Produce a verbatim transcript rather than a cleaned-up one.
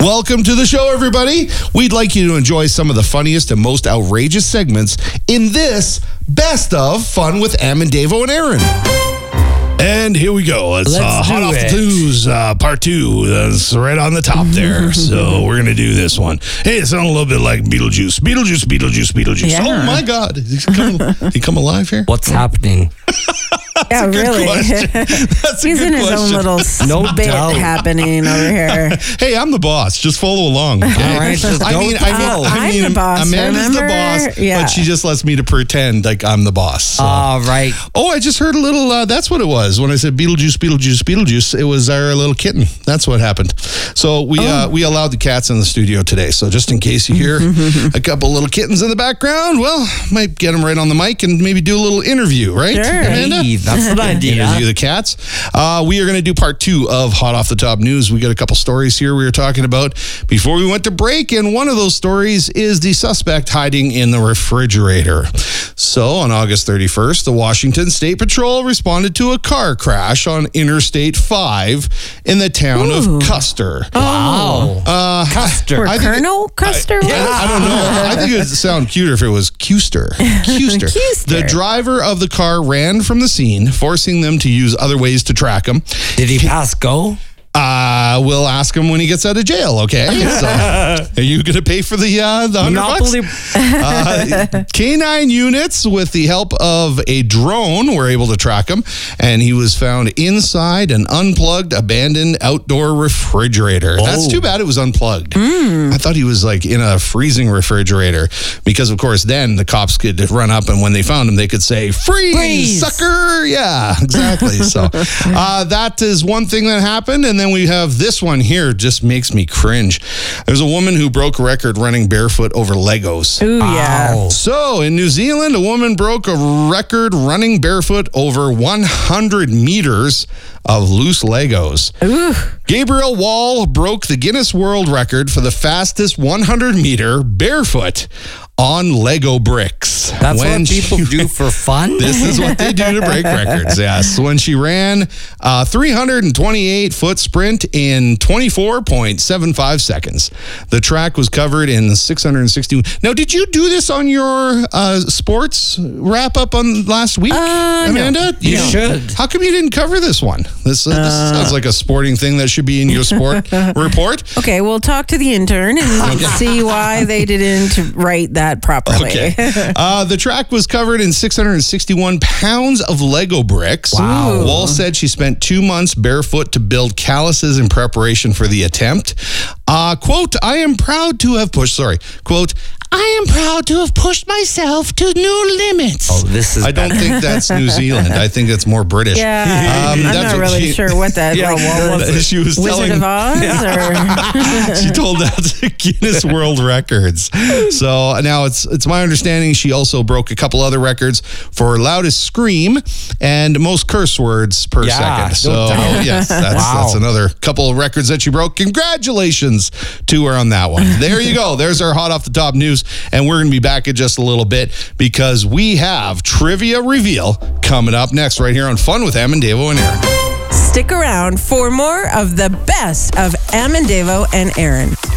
Welcome to the show, everybody. We'd like you to enjoy some of the funniest and most outrageous segments in this Best of Fun with Am and Davo and Aaron. And here we go. It's Let's uh, Hot do Off it. the News, uh, part two. That's right on the top there. So we're going to do this one. Hey, it sounds a little bit like Beetlejuice. Beetlejuice, Beetlejuice, Beetlejuice. Yeah. Oh, my God. Did he come, he come alive here? What's happening? Yeah, really. That's a He's good in his question. own little No bit doubt. happening over here. Hey, I'm the boss. Just follow along. Okay? All right, just I go mean, with the I mean, flow. I I'm mean, the boss, Amanda's remember? the boss, Yeah. but she just lets me to pretend like I'm the boss. So. All right. Oh, I just heard a little, uh, that's what it was. When I said Beetlejuice, Beetlejuice, Beetlejuice, it was our little kitten. That's what happened. So we Oh. uh, we allowed the cats in the studio today. So just in case you hear a couple little kittens in the background, well, might get them right on the mic and maybe do a little interview, right, Sure. Amanda? Hey, that's an idea. Interview the cats. Uh, we are going to do part two of Hot Off the Top News. We got a couple stories here we were talking about before we went to break, and one of those stories is the suspect hiding in the refrigerator. So on August thirty-first, the Washington State Patrol responded to a car crash on Interstate five in the town Ooh. of Custer. Wow. Uh, Custer. Or I think it- Colonel Custer? I, I don't know. I think it would sound cuter if it was Custer. Custer. Custer. The driver of the car ran from the scene, forcing them to use other ways to track him. Did he pass go? Uh, we'll ask him when he gets out of jail, okay? So, are you going to pay for the uh, the hundred bucks? Monopoly. Uh, K nine units, with the help of a drone, were able to track him, and he was found inside an unplugged, abandoned outdoor refrigerator. That's Oh. too bad it was unplugged. I thought he was like in a freezing refrigerator, because of course then the cops could run up, and when they found him, they could say, "Freeze, Freeze. sucker!" Yeah, exactly. So uh, that is one thing that happened, and then we have this one here. Just makes me cringe. There's a woman who broke a record running barefoot over Legos. Ooh, yeah. Ow. So, in New Zealand, a woman broke a record running barefoot over one hundred meters of loose Legos. Ooh. Gabriel Wall broke the Guinness World Record for the fastest one hundred meter barefoot on Lego bricks. That's When what people she- do for fun? This is what they do to break records, yes. When she ran a three hundred twenty-eight foot sprint in twenty-four point seven five seconds. The track was covered in six hundred sixty. Now, did you do this on your uh, sports wrap up on last week, Uh, no. Amanda? You No. should. How come you didn't cover this one? This, uh, this sounds like a sporting thing that should be in your sport report. Okay, we'll talk to the intern and see why they didn't write that properly. Okay. Uh, the track was covered in six hundred sixty-one pounds of Lego bricks. Wow. Wall said she spent two months barefoot to build calluses in preparation for the attempt. Uh, quote, I am proud to have pushed, sorry, quote, I am proud to have pushed myself to new limits. Oh, this is I don't better. think that's New Zealand. I think that's more British. Yeah, Um, I'm that's not what really she- sure what that Yeah, like, what the was it? She was Wizard telling of Oz or she told that to Guinness World Records. So now it's it's my understanding she also broke a couple other records for loudest scream and most curse words per Yeah, second. no So doubt. yes, that's Wow. that's another couple of records that she broke. Congratulations to her on that one. There you go. There's our hot off the top news, and we're going to be back in just a little bit because we have trivia reveal coming up next right here on Fun with Am and Davo and Aaron. Stick around for more of the best of Am and Davo and Aaron.